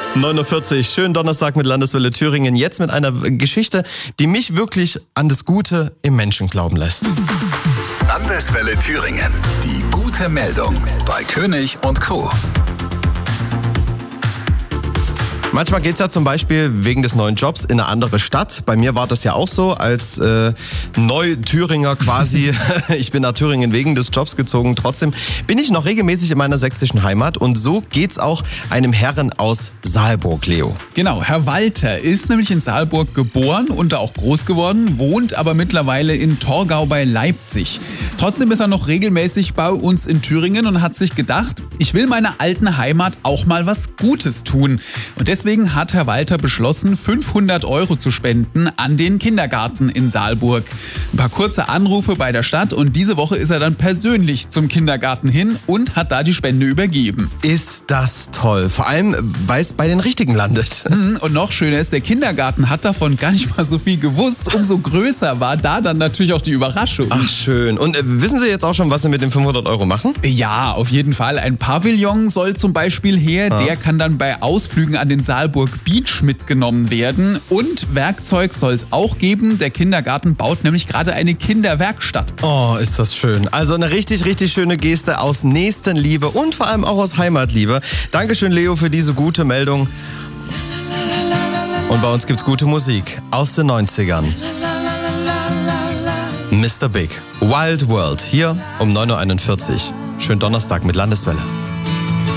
9:40 Uhr, schönen Donnerstag mit Landeswelle Thüringen. Jetzt mit einer Geschichte, die mich wirklich an das Gute im Menschen glauben lässt. Landeswelle Thüringen. Die gute Meldung bei König und Co. Manchmal geht's ja zum Beispiel wegen des neuen Jobs in eine andere Stadt. Bei mir war das ja auch so, als Neu-Thüringer quasi. Ich bin nach Thüringen wegen des Jobs gezogen. Trotzdem bin ich noch regelmäßig in meiner sächsischen Heimat. Und so geht's auch einem Herren aus Saalburg, Leo. Genau, Herr Walter ist nämlich in Saalburg geboren und da auch groß geworden, wohnt aber mittlerweile in Torgau bei Leipzig. Trotzdem ist er noch regelmäßig bei uns in Thüringen und hat sich gedacht, ich will meiner alten Heimat auch mal was Gutes tun. Und deswegen hat Herr Walter beschlossen, 500 € zu spenden an den Kindergarten in Saalburg. Ein paar kurze Anrufe bei der Stadt und diese Woche ist er dann persönlich zum Kindergarten hin und hat da die Spende übergeben. Ist das toll. Vor allem, weil es bei den Richtigen landet. Und noch schöner ist, der Kindergarten hat davon gar nicht mal so viel gewusst. Umso größer war da dann natürlich auch die Überraschung. Ach schön. Und wissen Sie jetzt auch schon, was Sie mit den 500 € machen? Ja, auf jeden Fall. Ein Pavillon soll zum Beispiel her. Der kann dann bei Ausflügen an den Saalburg Beach mitgenommen werden. Und Werkzeug soll es auch geben. Der Kindergarten baut nämlich gerade eine Kinderwerkstatt. Oh, ist das schön. Also eine richtig, richtig schöne Geste aus Nächstenliebe und vor allem auch aus Heimatliebe. Dankeschön, Leo, für diese gute Meldung. Und bei uns gibt's gute Musik aus den 90ern. Mr. Big, Wild World, hier um 9:41 Uhr. Schönen Donnerstag mit Landeswelle.